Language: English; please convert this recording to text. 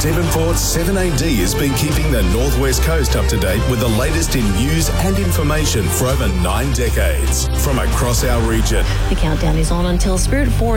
Devonport's 7AD has been keeping the Northwest Coast up to date with the latest in news and information for over 9 decades from across our region. The countdown is on until Spirit 4